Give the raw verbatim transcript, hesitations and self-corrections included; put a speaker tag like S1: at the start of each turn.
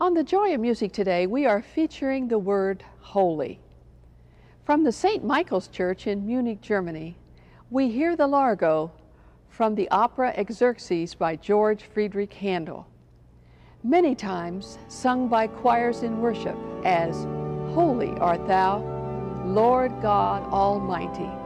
S1: On the Joy of Music today, we are featuring the word holy. From the Saint Michael's Church in Munich, Germany, we hear the Largo from the opera Xerxes by George Friedrich Handel, many times sung by choirs in worship as "Holy art thou, Lord God Almighty."